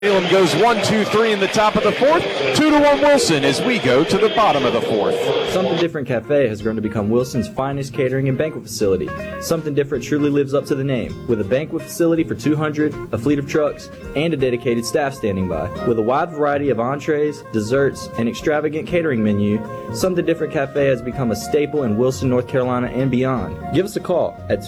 Salem goes 1-2-3 in the top of the fourth, 2-1 Wilson as we go to the bottom of the fourth. Something Different Cafe has grown to become Wilson's finest catering and banquet facility. Something Different truly lives up to the name, with a banquet facility for 200, a fleet of trucks, and a dedicated staff standing by. With a wide variety of entrees, desserts, and extravagant catering menu, Something Different Cafe has become a staple in Wilson, North Carolina, and beyond. Give us a call at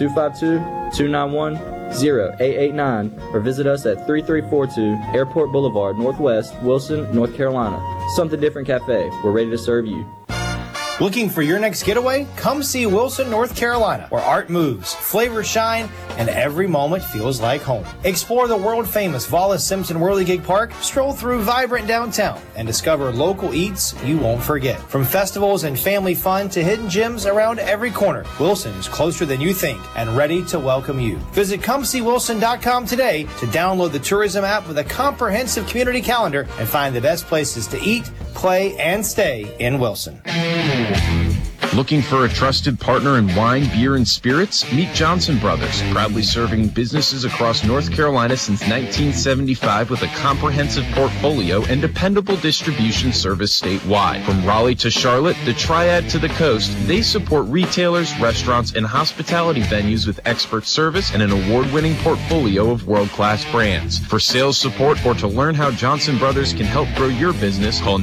252-291-0889 or visit us at 3342 Airport Boulevard, Northwest, Wilson, North Carolina. Something Different Cafe. We're ready to serve you. Looking for your next getaway? Come see Wilson, North Carolina, where art moves, flavors shine, and every moment feels like home. Explore the world-famous Wallace Simpson Whirligig Park, stroll through vibrant downtown, and discover local eats you won't forget. From festivals and family fun to hidden gems around every corner, Wilson is closer than you think and ready to welcome you. Visit ComeSeeWilson.com today to download the tourism app with a comprehensive community calendar and find the best places to eat, play, and stay in Wilson. Looking for a trusted partner in wine, beer, and spirits? Meet Johnson Brothers, proudly serving businesses across North Carolina since 1975 with a comprehensive portfolio and dependable distribution service statewide. From Raleigh to Charlotte, the Triad to the coast, they support retailers, restaurants, and hospitality venues with expert service and an award-winning portfolio of world-class brands. For sales support or to learn how Johnson Brothers can help grow your business, call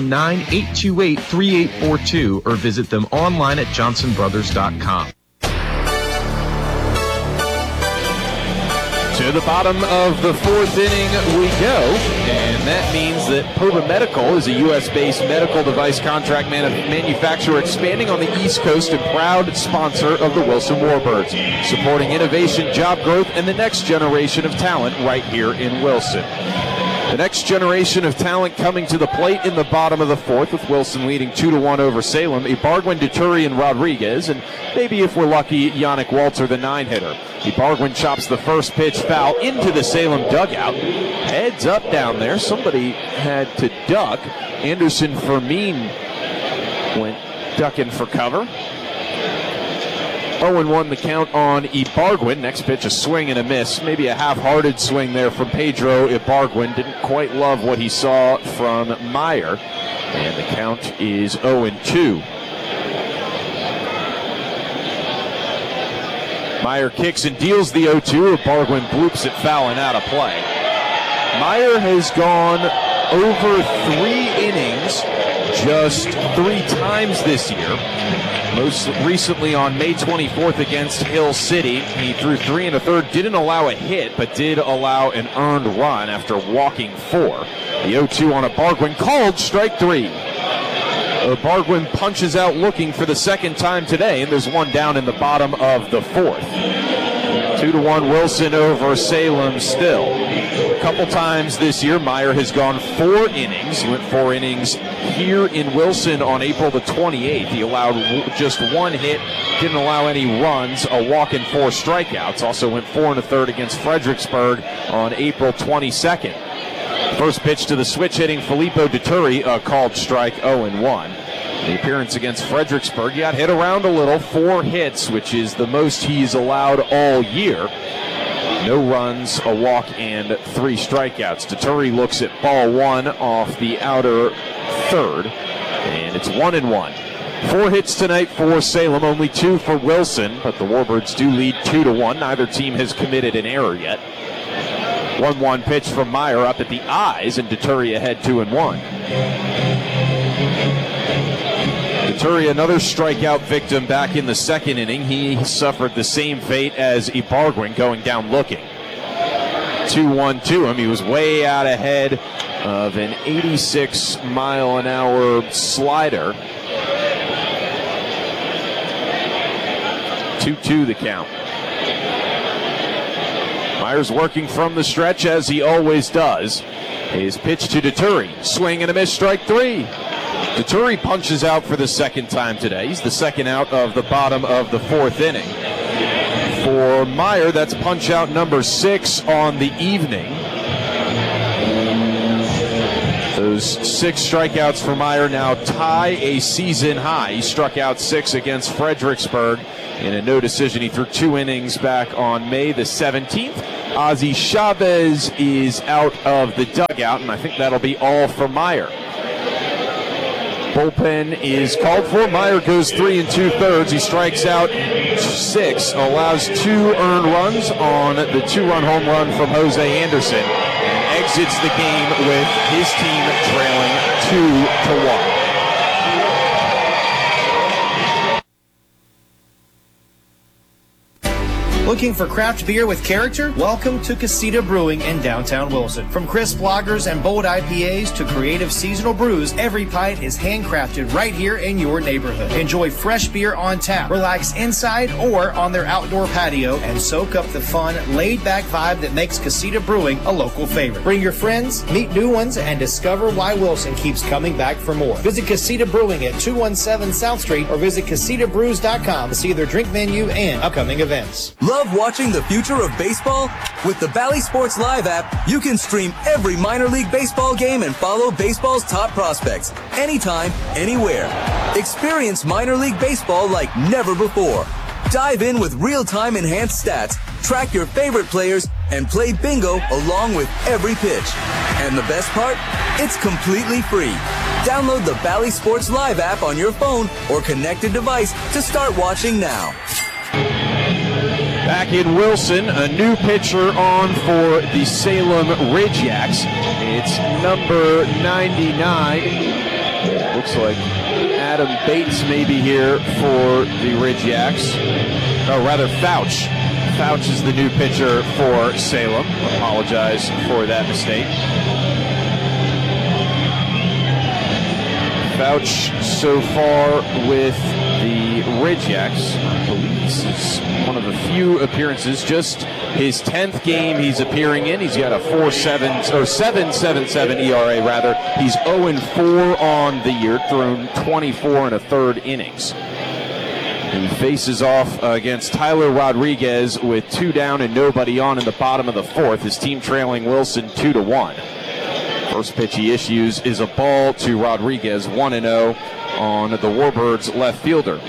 919-828-3842 or visit them online at johnsonbrothers.com. To the bottom of the fourth inning we go, and that means that Poba Medical is a U.S.-based medical device contract manufacturer expanding on the East Coast and proud sponsor of the Wilson Warbirds, supporting innovation, job growth, and the next generation of talent right here in Wilson. The next generation of talent coming to the plate in the bottom of the fourth, with Wilson leading 2-1 over Salem. Ibargüen, Deturi, and Rodriguez, and maybe if we're lucky, Yannick Walter, the nine-hitter. Ibargüen chops the first pitch foul into the Salem dugout. Heads up down there. Somebody had to duck. Anderson Fermin went ducking for cover. 0-1 the count on Ibargüen. Next pitch, a swing and a miss. Maybe a half-hearted swing there from Pedro Ibargüen. Didn't quite love what he saw from Meyer. And the count is 0-2. Meyer kicks and deals the 0-2. Ibargüen bloops it foul and out of play. Meyer has gone over 3 innings just 3 times this year. Most recently on May 24th against Hill City. He threw 3 1/3, didn't allow a hit, but did allow an earned run after walking 4. The 0-2 on Ibargüen, called strike 3. Ibargüen punches out looking for the second time today, and there's one down in the bottom of the fourth. 2-1 Wilson over Salem still. A couple times this year, Meyer has gone 4 innings. He went 4 innings here in Wilson on April the 28th. He allowed just 1 hit, didn't allow any runs, a walk and 4 strikeouts. Also went 4 1/3 against Fredericksburg on April 22nd. First pitch to the switch-hitting Filippo Deturi, a called strike, 0-1. The appearance against Fredericksburg, he got hit around a little, 4 hits, which is the most he's allowed all year. No runs, a walk, and 3 strikeouts. Deturi looks at ball 1 off the outer third, and it's 1-1. 4 hits tonight for Salem, only 2 for Wilson, but the Warbirds do lead 2-1. Neither team has committed an error yet. 1-1 pitch from Meyer up at the eyes, and Deturi ahead 2-1. Deturi, another strikeout victim back in the second inning. He suffered the same fate as Ibargüen, going down looking. 2-1 to him. He was way out ahead of an 86-mile-an-hour slider. 2-2 the count. Meyer's working from the stretch as he always does. His pitch to Deturi. Swing and a miss, strike 3. Deturi punches out for the second time today. He's the second out of the bottom of the fourth inning. For Meyer, that's punch out number 6 on the evening. Those 6 strikeouts for Meyer now tie a season high. He struck out 6 against Fredericksburg in a no decision. He threw 2 innings back on May the 17th. Ozzy Chavez is out of the dugout, and I think that'll be all for Meyer. Bullpen is called for. Meyer goes 3 2/3. He strikes out 6, allows 2 earned runs on the 2-run home run from Jose Anderson, and exits the game with his team trailing 2-1. Looking for craft beer with character? Welcome to Casita Brewing in downtown Wilson. From crisp lagers and bold IPAs to creative seasonal brews, every pint is handcrafted right here in your neighborhood. Enjoy fresh beer on tap, relax inside or on their outdoor patio, and soak up the fun, laid-back vibe that makes Casita Brewing a local favorite. Bring your friends, meet new ones, and discover why Wilson keeps coming back for more. Visit Casita Brewing at 217 South Street or visit CasitaBrews.com to see their drink menu and upcoming events. Love watching the future of baseball? With the Bally Sports Live app, you can stream every minor league baseball game and follow baseball's top prospects anytime, anywhere. Experience minor league baseball like never before. Dive in with real-time enhanced stats, track your favorite players, and play bingo along with every pitch. And the best part? It's completely free. Download the Bally Sports Live app on your phone or connected device to start watching now. Back in Wilson, a new pitcher on for the Salem Ridgeyacks. It's number 99. Looks like Adam Bates may be here for the Ridgeyacks. Oh, rather Fouch. Fouch is the new pitcher for Salem. Apologize for that mistake. Fouch so far with the Ridgeyacks. I believe this is one of the few appearances, just his 10th game he's appearing in. He's got a 7.77 ERA rather. He's 0-4 on the year, thrown 24 1/3 innings. He faces off against Tyler Rodriguez with 2 down and nobody on in the bottom of the 4th. His team trailing Wilson 2-1. First pitch he issues is a ball to Rodriguez, 1-0 on the Warbirds left fielder.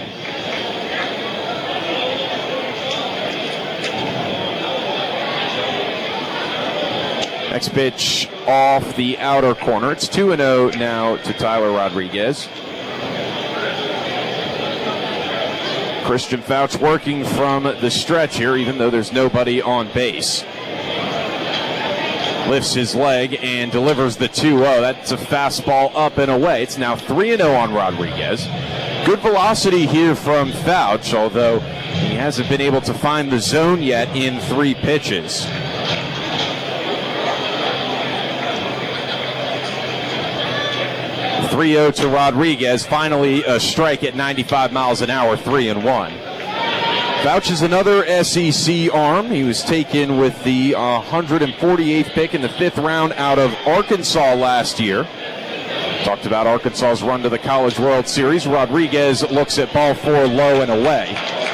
Next pitch off the outer corner. It's 2-0 now to Tyler Rodriguez. Christian Fouch working from the stretch here, even though there's nobody on base. Lifts his leg and delivers the 2-0. That's a fastball up and away. It's now 3-0 on Rodriguez. Good velocity here from Fouch, although he hasn't been able to find the zone yet in 3 pitches. .30 to Rodriguez. Finally a strike at 95 miles an hour, 3-1. Fouch is another SEC arm. He was taken with the 148th pick in the 5th round out of Arkansas last year. Talked about Arkansas's run to the College World Series. Rodriguez looks at ball 4 low and away.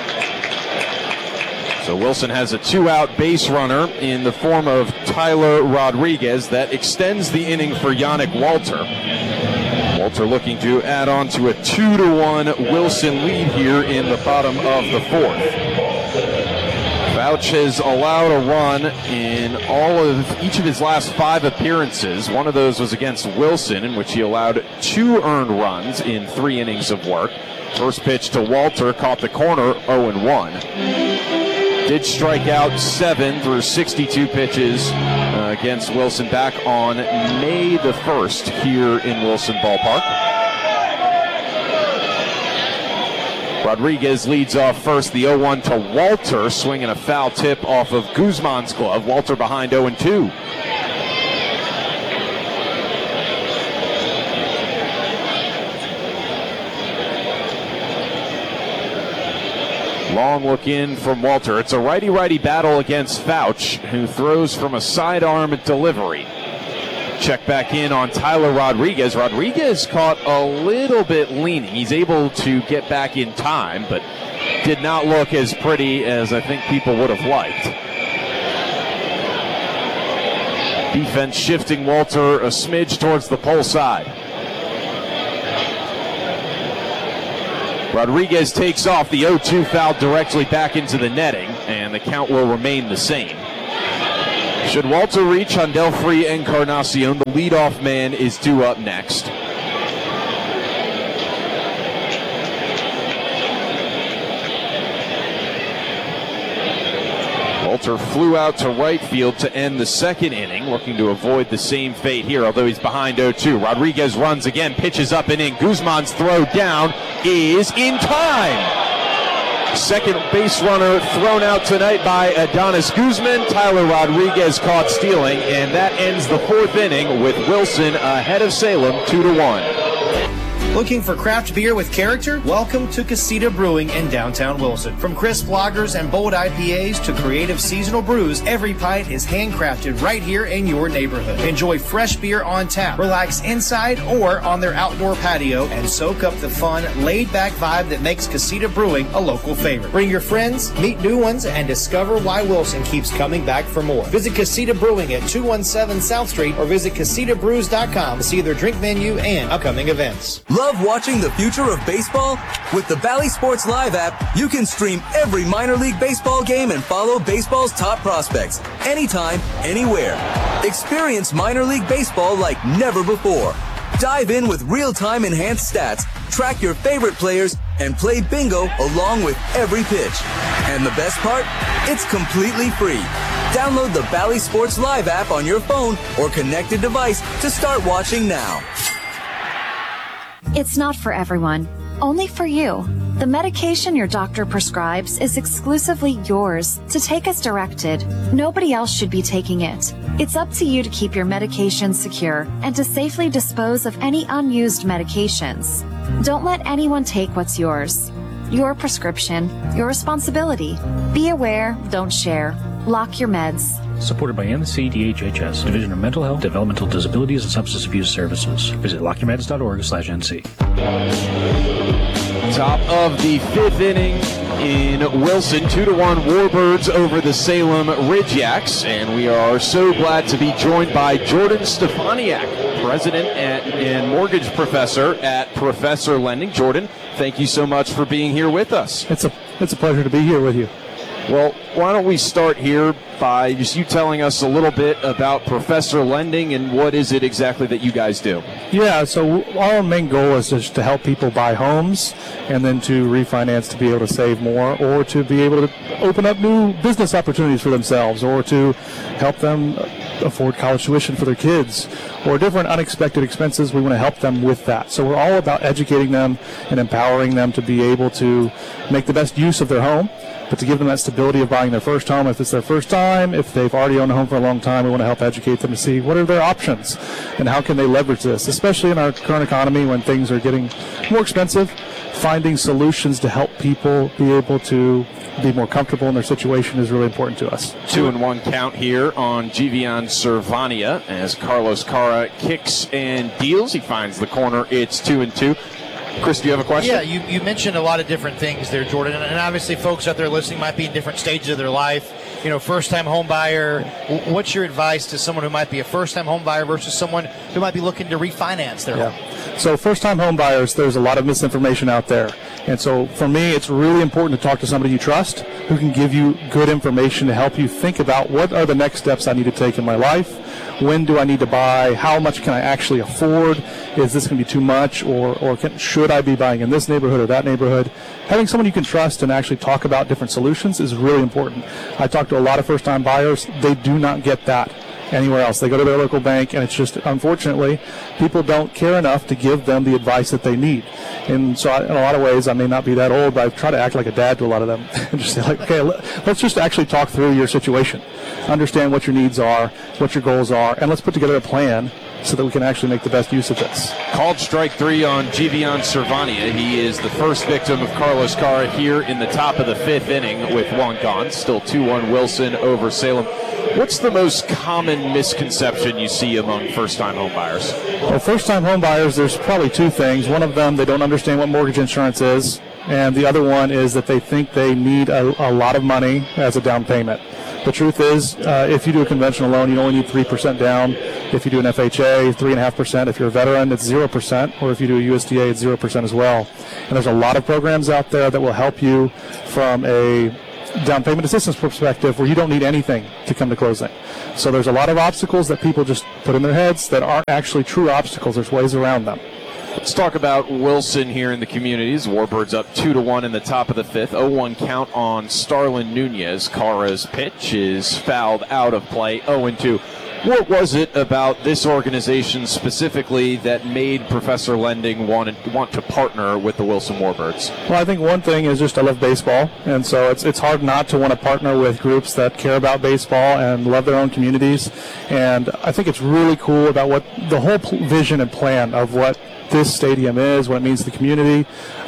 So Wilson has a 2-out base runner in the form of Tyler Rodriguez. That extends the inning for Yannick Walter. Walter looking to add on to a 2-1 Wilson lead here in the bottom of the 4th. Fouch has allowed a run in each of his last 5 appearances. One of those was against Wilson, in which he allowed 2 earned runs in 3 innings of work. First pitch to Walter, caught the corner, 0-1. Did strike out 7 through 62 pitches against Wilson back on May the 1st here in Wilson Ballpark. Rodriguez leads off first, the 0-1 to Walter, swinging a foul tip off of Guzman's glove. Walter behind 0-2. Long look in from Walter. It's a righty-righty battle against Fouch, who throws from a sidearm delivery. Check back in on Tyler Rodriguez. Rodriguez caught a little bit leaning. He's able to get back in time, but did not look as pretty as I think people would have liked. Defense shifting Walter a smidge towards the pole side. Rodriguez takes off, the 0-2 foul directly back into the netting, and the count will remain the same. Should Walter reach Handel Free Encarnacion, the leadoff man is due up next. Walter flew out to right field to end the second inning, looking to avoid the same fate here, although he's behind 0-2. Rodriguez runs again, pitches up and in. Guzman's throw down is in time. Second base runner thrown out tonight by Adonis Guzman. Tyler Rodriguez caught stealing, and that ends the fourth inning with Wilson ahead of Salem 2-1. Looking for craft beer with character? Welcome to Casita Brewing in downtown Wilson. From crisp lagers and bold IPAs to creative seasonal brews, every pint is handcrafted right here in your neighborhood. Enjoy fresh beer on tap, relax inside or on their outdoor patio, and soak up the fun, laid-back vibe that makes Casita Brewing a local favorite. Bring your friends, meet new ones, and discover why Wilson keeps coming back for more. Visit Casita Brewing at 217 South Street or visit CasitaBrews.com to see their drink menu and upcoming events. Love watching the future of baseball? With the Bally Sports Live app, you can stream every minor league baseball game and follow baseball's top prospects anytime, anywhere. Experience minor league baseball like never before. Dive in with real-time enhanced stats, track your favorite players, and play bingo along with every pitch. And the best part? It's completely free. Download the Bally Sports Live app on your phone or connected device to start watching now. It's not for everyone, only for you. The medication your doctor prescribes is exclusively yours to take as directed. Nobody else should be taking it. It's up to you to keep your medication secure and to safely dispose of any unused medications. Don't let anyone take what's yours. Your prescription, your responsibility. Be aware, don't share. Lock your meds. Supported by NCDHHS, Division of Mental Health, Developmental Disabilities, and Substance Abuse Services. Visit lockyourmeds.org/NC. Top of the fifth inning in Wilson, 2-1 Warbirds over the Salem Ridgeyaks, and we are so glad to be joined by Jordan Stefaniak, President and Mortgage Professor at Professor Lending. Jordan, thank you so much for being here with us. It's a pleasure to be here with you. Well, why don't we start here by just you telling us a little bit about Professor Lending and what is it exactly that you guys do? Yeah, so our main goal is just to help people buy homes and then to refinance to be able to save more or to be able to open up new business opportunities for themselves or to help them afford college tuition for their kids or different unexpected expenses. We want to help them with that. So we're all about educating them and empowering them to be able to make the best use of their home, but to give them that stability of buying their first home. If it's their first time, if they've already owned a home for a long time, we want to help educate them to see what are their options and how can they leverage this, especially in our current economy when things are getting more expensive. Finding solutions to help people be able to be more comfortable in their situation is really important to us. 2-1 count here on Givian Cervania as Carlos Cara kicks and deals. He finds the corner. It's 2-2. Chris, do you have a question? Yeah, you mentioned a lot of different things there, Jordan, and obviously folks out there listening might be in different stages of their life. You know, first-time home buyer. What's your advice to someone who might be a first-time home buyer versus someone who might be looking to refinance their home? So first-time home buyers, there's a lot of misinformation out there. And so for me, it's really important to talk to somebody you trust who can give you good information to help you think about what are the next steps I need to take in my life. When do I need to buy? How much can I actually afford? Is this going to be too much? Or should I be buying in this neighborhood or that neighborhood? Having someone you can trust and actually talk about different solutions is really important. I talk to a lot of first-time buyers. They do not get that anywhere else. They go to their local bank, and it's just, unfortunately, people don't care enough to give them the advice that they need. And so in a lot of ways, I may not be that old, but I try to act like a dad to a lot of them and just say, like, okay, let's just actually talk through your situation. Understand what your needs are, what your goals are, and let's put together a plan so that we can actually make the best use of this. Called strike three on Givian Cervania. He is the first victim of Carlos Cara here in the top of the fifth inning with one gone. Still 2-1 Wilson over Salem. What's the most common misconception you see among first-time home buyers? Well, first-time home buyers, there's probably two things. One of them, they don't understand what mortgage insurance is, and the other one is that they think they need a lot of money as a down payment. The truth is, if you do a conventional loan, you only need 3% down. If you do an FHA, 3.5%. If you're a veteran, it's 0%. Or if you do a USDA, it's 0% as well. And there's a lot of programs out there that will help you from a down payment assistance perspective where you don't need anything to come to closing. So there's a lot of obstacles that people just put in their heads that aren't actually true obstacles. There's ways around them. Let's talk about Wilson here in the communities. Warbirds up 2-1 in the top of the fifth. 0-1 count on Starlin Nunez. Cara's pitch is fouled out of play. 0-2. What was it about this organization specifically that made Professor Lending want to partner with the Wilson Warbirds? Well, I think one thing is just I love baseball, and so it's hard not to want to partner with groups that care about baseball and love their own communities. And I think it's really cool about what the whole vision and plan of what this stadium is, what it means to the community.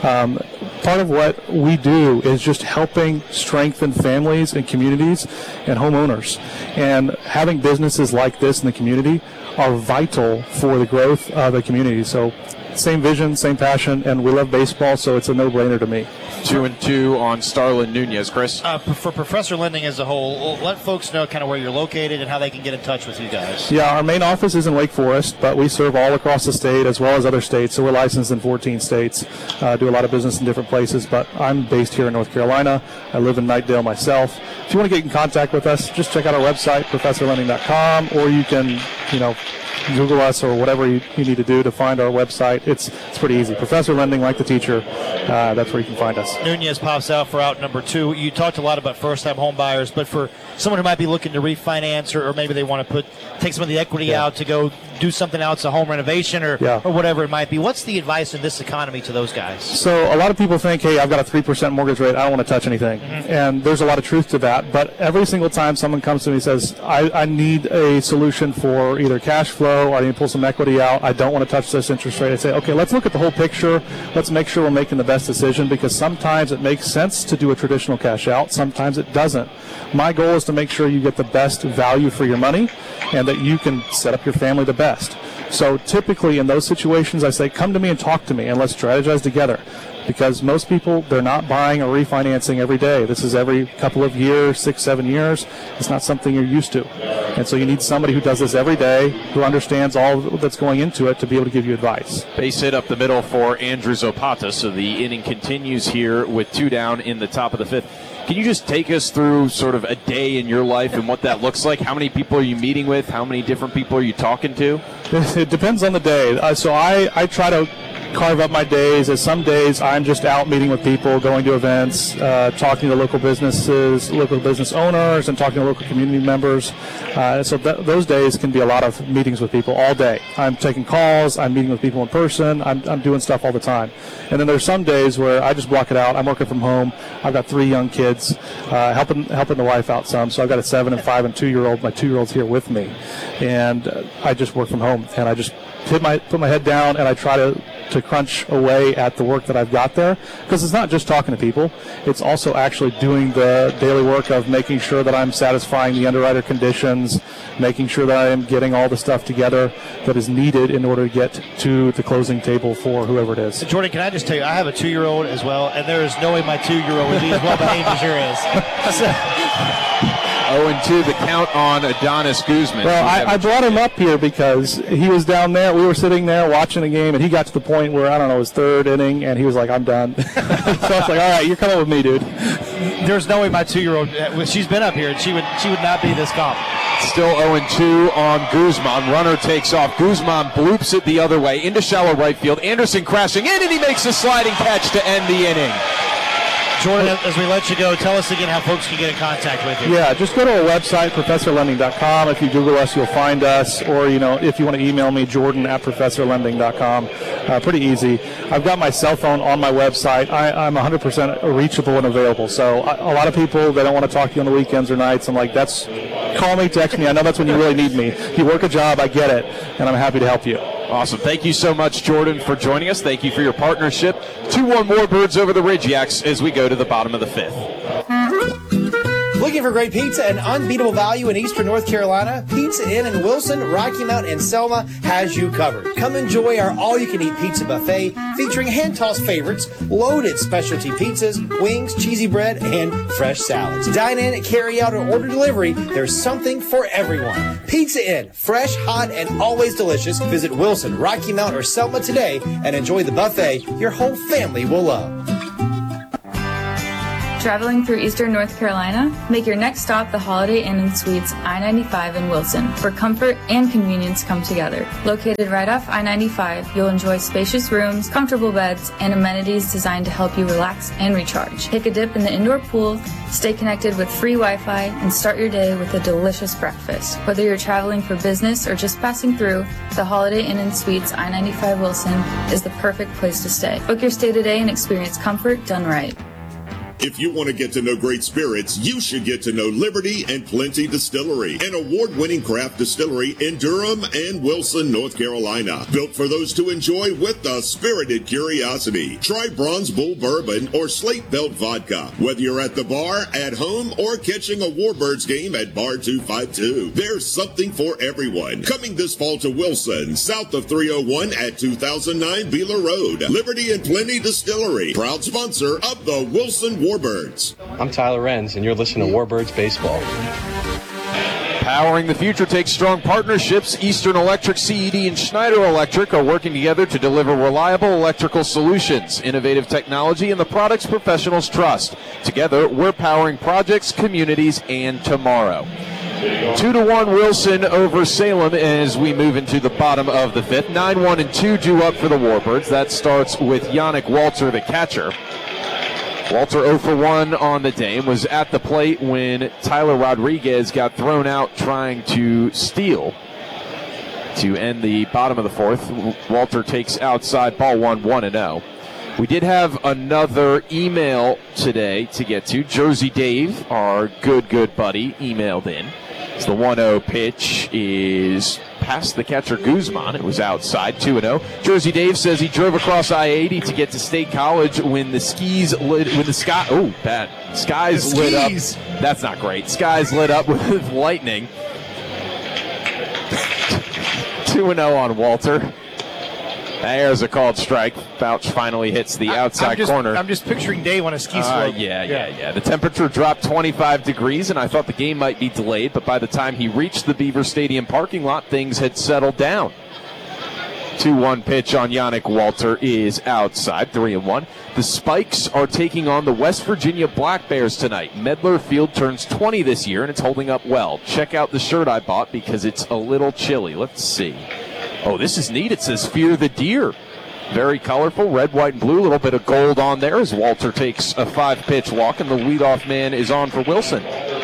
Part of what we do is just helping strengthen families and communities and homeowners. And having businesses like this in the community are vital for the growth of the community. So same vision, same passion, and we love baseball, so it's a no-brainer to me. 2-2 on Starlin Nunez. Chris? For Professor Lending as a whole, let folks know kind of where you're located and how they can get in touch with you guys. Yeah, our main office is in Wake Forest, but we serve all across the state as well as other states, so we're licensed in 14 states, do a lot of business in different places, but I'm based here in North Carolina. I live in Knightdale myself. If you want to get in contact with us, just check out our website, professorlending.com, or you can, Google us or whatever you need to do to find our website. It's pretty easy. Professor Lending, like the teacher, that's where you can find us. Nunez pops out for out number 2. You talked a lot about first-time home buyers, but for someone who might be looking to refinance or maybe they want to take some of the equity out to go do something else, a home renovation or whatever it might be, what's the advice in this economy to those guys? So a lot of people think, hey, I've got a 3% mortgage rate, I don't want to touch anything. Mm-hmm. And there's a lot of truth to that, but every single time someone comes to me and says, I need a solution for either cash flow or I need to pull some equity out, I don't want to touch this interest rate, I say, okay, let's look at the whole picture, let's make sure we're making the best decision, because sometimes it makes sense to do a traditional cash out, sometimes it doesn't. My goal is to make sure you get the best value for your money and that you can set up your family the best. So typically in those situations, I say, come to me and talk to me and let's strategize together. Because most people, they're not buying or refinancing every day. This is every couple of years, 6-7 years. It's not something you're used to. And so you need somebody who does this every day, who understands all that's going into it to be able to give you advice. Base hit up the middle for Andrew Zapata. So the inning continues here with 2 down in the top of the fifth. Can you just take us through sort of a day in your life and what that looks like? How many people are you meeting with? How many different people are you talking to? It depends on the day. So I try to carve up my days. As some days I'm just out meeting with people, going to events, talking to local businesses, local business owners, and talking to local community members. So those days can be a lot of meetings with people all day. I'm taking calls, I'm meeting with people in person, I'm doing stuff all the time. And then there's some days where I just block it out. I'm working from home. I've got 3 young kids, helping the wife out some. So I've got a 7 and 5 and 2-year-old. My 2-year-old's here with me, and I just work from home. And I just put my head down and I try to crunch away at the work that I've got there, because it's not just talking to people, it's also actually doing the daily work of making sure that I'm satisfying the underwriter conditions, making sure that I am getting all the stuff together that is needed in order to get to the closing table for whoever it is. Jordan, can I just tell you, I have a 2-year-old as well, and there is no way my 2-year-old would be as well behaved as yours is. 0-2 the count on Adonis Guzman. Well, I brought him up here because he was down there. We were sitting there watching a game, and he got to the point where, I don't know, his 3rd inning, and he was like, I'm done. So I was like, all right, you're coming with me, dude. There's no way my 2-year-old, she's been up here, and she would not be this calm. Still 0-2 on Guzman. Runner takes off. Guzman bloops it the other way into shallow right field. Anderson crashing in, and he makes a sliding catch to end the inning. Jordan, as we let you go, tell us again how folks can get in contact with you. Yeah, just go to our website, professorlending.com. If you Google us, you'll find us. Or, if you want to email me, jordan@professorlending.com. Pretty easy. I've got my cell phone on my website. I'm 100% reachable and available. So a lot of people, they don't want to talk to you on the weekends or nights. I'm like, call me, text me. I know that's when you really need me. You work a job, I get it, and I'm happy to help you. Awesome. Thank you so much, Jordan, for joining us. Thank you for your partnership. 2-1 Warbirds over the Ridgeyaks as we go to the bottom of the fifth. Looking for great pizza and unbeatable value in Eastern North Carolina? Pizza Inn in Wilson, Rocky Mount, and Selma has you covered. Come enjoy our all-you-can-eat pizza buffet featuring hand-tossed favorites, loaded specialty pizzas, wings, cheesy bread, and fresh salads. Dine in, carry out, or order delivery. There's something for everyone. Pizza Inn, fresh, hot, and always delicious. Visit Wilson, Rocky Mount, or Selma today and enjoy the buffet your whole family will love. Traveling through eastern North Carolina? Make your next stop the Holiday Inn and Suites I-95 in Wilson, where comfort and convenience come together. Located right off I-95, you'll enjoy spacious rooms, comfortable beds, and amenities designed to help you relax and recharge. Take a dip in the indoor pool, stay connected with free Wi-Fi, and start your day with a delicious breakfast. Whether you're traveling for business or just passing through, the Holiday Inn and Suites I-95 Wilson is the perfect place to stay. Book your stay today and experience comfort done right. If you want to get to know great spirits, you should get to know Liberty and Plenty Distillery, an award-winning craft distillery in Durham and Wilson, North Carolina. Built for those to enjoy with a spirited curiosity. Try Bronze Bull Bourbon or Slate Belt Vodka. Whether you're at the bar, at home, or catching a Warbirds game at Bar 252, there's something for everyone. Coming this fall to Wilson, south of 301 at 2009 Beeler Road. Liberty and Plenty Distillery, proud sponsor of the Wilson Warbirds. I'm Tyler Renz, and you're listening to Warbirds Baseball. Powering the future takes strong partnerships. Eastern Electric, CED, and Schneider Electric are working together to deliver reliable electrical solutions, innovative technology, and the products professionals trust. Together, we're powering projects, communities, and tomorrow. 2-1 Wilson over Salem as we move into the bottom of the fifth. 9-1 and 2 due up for the Warbirds. That starts with Yannick Walter, the catcher. Walter 0 for 1 on the day and was at the plate when Tyler Rodriguez got thrown out trying to steal to end the bottom of the fourth. Walter takes outside, ball 1-0. We did have another email today to get to. Jersey Dave, our good buddy, emailed in. So the 1-0 pitch is past the catcher Guzman. It was outside, 2-0. Jersey Dave says he drove across I-80 to get to State College when the skies lit up. That's not great. Skies lit up with lightning. 2-0 on Walter. There's a called strike. Fouch finally hits the outside corner. I'm just picturing Dave on a ski slope. Yeah. The temperature dropped 25 degrees, and I thought the game might be delayed, but by the time he reached the Beaver Stadium parking lot, things had settled down. 2-1 pitch on Yannick Walter is outside, 3-1. The Spikes are taking on the West Virginia Black Bears tonight. Medler Field turns 20 this year, and it's holding up well. Check out the shirt I bought because it's a little chilly. Let's see. Oh, this is neat. It says Fear the Deer. Very colorful, red, white, and blue. A little bit of gold on there as Walter takes a 5-pitch walk, and the leadoff man is on for Wilson.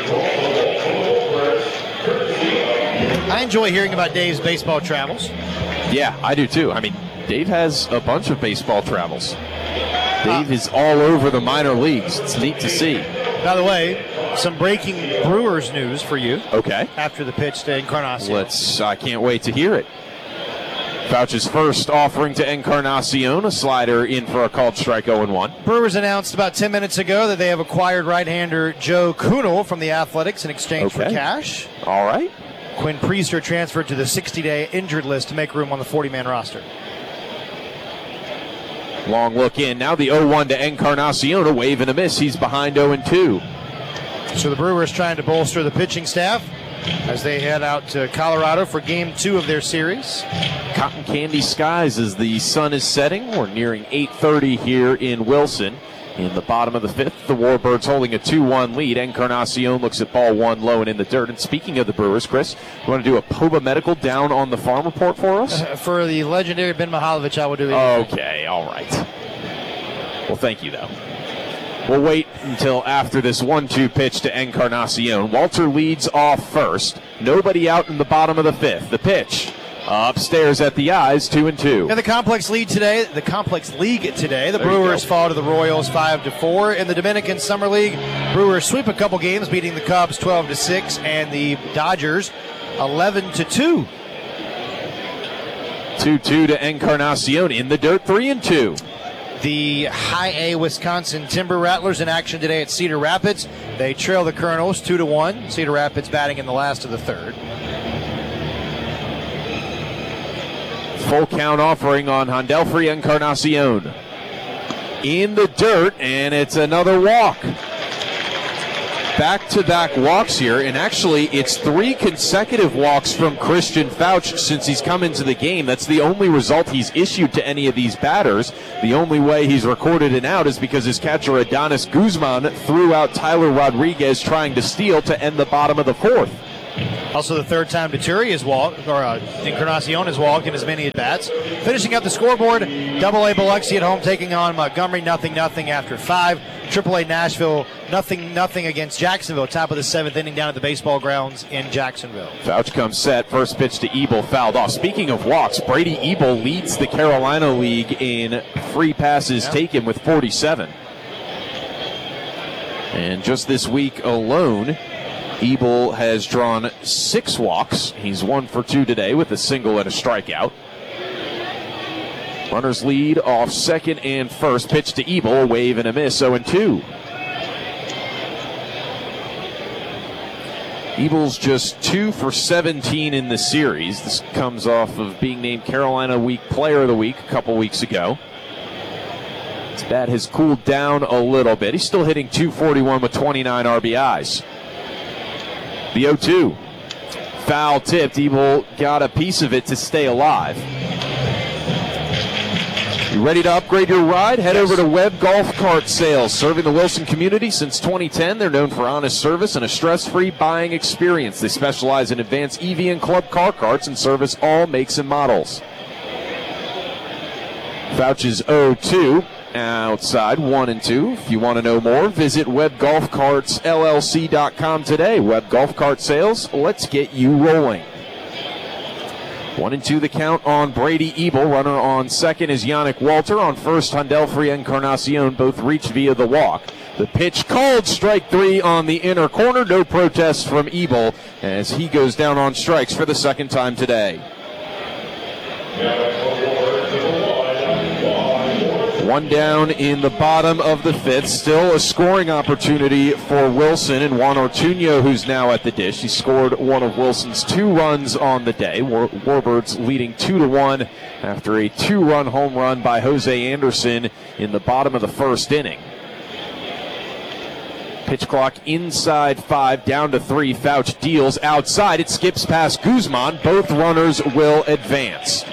I enjoy hearing about Dave's baseball travels. Yeah, I do too. I mean, Dave has a bunch of baseball travels. Dave is all over the minor leagues. It's neat to see. By the way, some breaking Brewers news for you. Okay. After the pitch to Encarnacion. I can't wait to hear it. Fouch's first offering to Encarnacion, a slider in for a called strike 0-1. Brewers announced about 10 minutes ago that they have acquired right-hander Joe Kunal from the Athletics in exchange for cash. All right. Quinn Priester transferred to the 60-day injured list to make room on the 40-man roster. Long look in. Now the 0-1 to Encarnacion, a wave and a miss. He's behind 0-2. So the Brewers trying to bolster the pitching staff as they head out to Colorado for Game 2 of their series. Cotton candy skies as the sun is setting. We're nearing 8:30 here in Wilson. In the bottom of the fifth, the Warbirds holding a 2-1 lead. Encarnacion looks at ball 1 low and in the dirt. And speaking of the Brewers, Chris, you want to do a Poba Medical down on the farm report for us? For the legendary Ben Mihalovic, I will do it. Okay, all right. Well, thank you, though. We'll wait until after this 1-2 pitch to Encarnacion. Walter leads off first. Nobody out in the bottom of the fifth. The pitch upstairs at the eyes, 2-2. In the Complex League today, the Brewers fall to the Royals 5-4. In the Dominican Summer League, Brewers sweep a couple games, beating the Cubs 12-6 and the Dodgers 11-2. 2-2 to Encarnacion. In the dirt, 3-2. The High A Wisconsin Timber Rattlers in action today at Cedar Rapids. They trail the Colonels 2-1. Cedar Rapids batting in the last of the third. Full count offering on Hondelfrey Encarnacion. In the dirt, and it's another walk. back-to-back walks here, and actually it's 3 consecutive walks from Christian Fouch since he's come into the game. That's the only result he's issued to any of these batters. The only way he's recorded an out is because his catcher Adonis Guzman threw out Tyler Rodriguez trying to steal to end the bottom of the 4th. Also, the third time Deturi has walked, or Encarnacion has walked in as many at-bats. Finishing up the scoreboard, AA Biloxi at home taking on Montgomery, 0-0 after 5. AAA Nashville, 0-0 against Jacksonville, top of the 7th inning down at the baseball grounds in Jacksonville. Fouch comes set, first pitch to Ebel, fouled off. Speaking of walks, Brady Ebel leads the Carolina League in free passes taken with 47. And just this week alone, Ebel has drawn 6 walks. He's 1 for 2 today with a single and a strikeout. Runners lead off second and first. Pitch to Ebel, a wave and a miss, 0-2. Ebel's just 2 for 17 in the series. This comes off of being named Carolina Week Player of the Week a couple weeks ago. His bat has cooled down a little bit. He's still hitting .241 with 29 RBIs. The 0-2. Foul tipped. Ebel got a piece of it to stay alive. You ready to upgrade your ride? Head over to Webb Golf Cart Sales. Serving the Wilson community since 2010, they're known for honest service and a stress-free buying experience. They specialize in advanced EV and club car carts and service all makes and models. Fouch's 0-2. Outside, 1-2. If you want to know more, visit WebbGolfCartsLLC.com today. Webb Golf Cart Sales, let's get you rolling. 1-2 the count on Brady Ebel. Runner on second is Yannick Walter. On first, Hundelfrey and Encarnacion both reach via the walk. The pitch called, strike 3 on the inner corner. No protest from Ebel as he goes down on strikes for the second time today. 1 down in the bottom of the 5th. Still a scoring opportunity for Wilson and Juan Ortuño, who's now at the dish. He scored one of Wilson's 2 runs on the day. Warbirds leading 2-1 after a 2-run home run by Jose Anderson in the bottom of the 1st inning. Pitch clock inside 5, down to 3. Fouch deals outside. It skips past Guzman. Both runners will advance.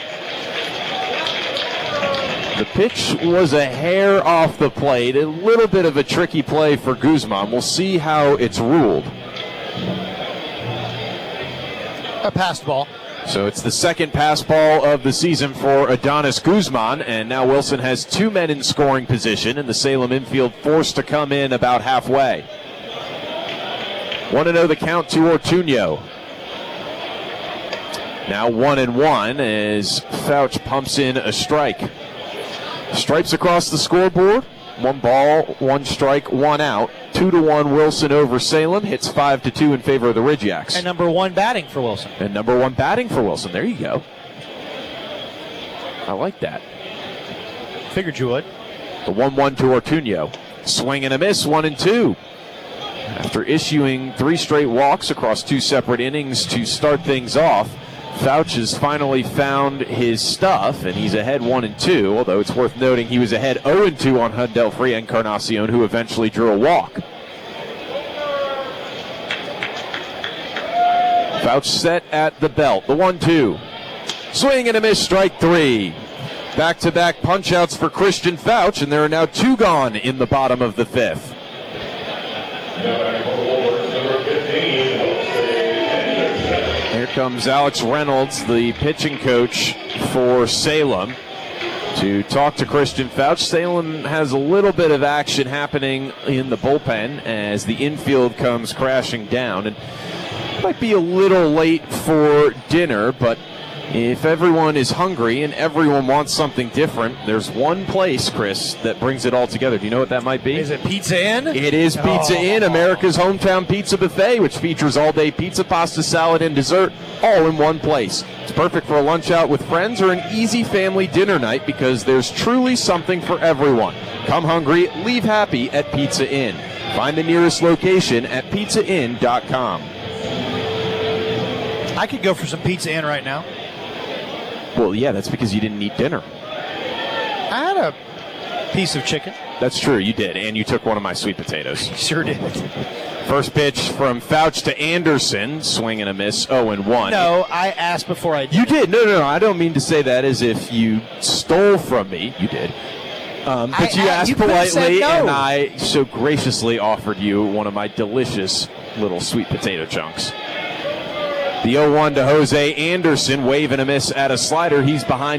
The pitch was a hair off the plate, a little bit of a tricky play for Guzman. We'll see how it's ruled. A passed ball. So it's the second pass ball of the season for Adonis Guzman, and now Wilson has 2 men in scoring position, and the Salem infield forced to come in about halfway. 1-0 the count to Ortuño. Now 1-1 as Fouch pumps in a strike. Stripes across the scoreboard. 1 ball, 1 strike, 1 out. 2-1 Wilson over Salem. Hits 5-2 in favor of the Ridgeyacks. And number 1 batting for Wilson. There you go. I like that. Figured you would. The 1-1 to Ortuño. Swing and a miss, 1-2. After issuing 3 straight walks across 2 separate innings to start things off, Fouch has finally found his stuff, and he's ahead 1-2, although it's worth noting he was ahead 0-2 on Hundelfrey and Encarnacion, who eventually drew a walk. Fouch set at the belt. The 1-2. Swing and a miss, strike 3. Back-to-back punch-outs for Christian Fouch, and there are now 2 gone in the bottom of the 5th. Here comes Alex Reynolds, the pitching coach for Salem, to talk to Christian Fouch. Salem has a little bit of action happening in the bullpen as the infield comes crashing down. And might be a little late for dinner, but if everyone is hungry and everyone wants something different, there's one place, Chris, that brings it all together. Do you know what that might be? Is it Pizza Inn? It is Pizza Inn, America's hometown pizza buffet, which features all-day pizza, pasta, salad, and dessert, all in one place. It's perfect for a lunch out with friends or an easy family dinner night because there's truly something for everyone. Come hungry, leave happy at Pizza Inn. Find the nearest location at pizzainn.com. I could go for some Pizza Inn right now. Well, yeah, that's because you didn't eat dinner. I had a piece of chicken. That's true, you did, and you took one of my sweet potatoes. Sure did. First pitch from Fouch to Anderson. Swing and a miss, 0-1. No, I asked before I did. You did. No. I don't mean to say that as if you stole from me. You did. But you asked politely, and I so graciously offered you one of my delicious little sweet potato chunks. The 0-1 to Jose Anderson. Wave and a miss at a slider. He's behind.